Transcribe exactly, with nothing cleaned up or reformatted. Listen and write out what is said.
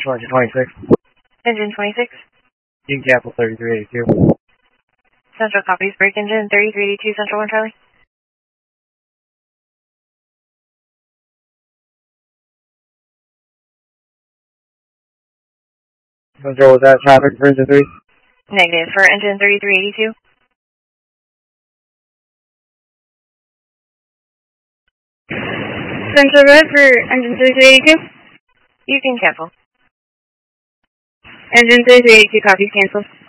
Central Engine twenty-six. Engine twenty-six. You can cancel thirty-three eighty-two. Central copies, break engine thirty-three eighty-two, Central one Charlie. Central, was that traffic for engine three? Negative, for engine thirty-three eighty-two. Central Red for engine thirty-three eighty-two. You can cancel. Engine thirty-three eighty-two, copies, cancel.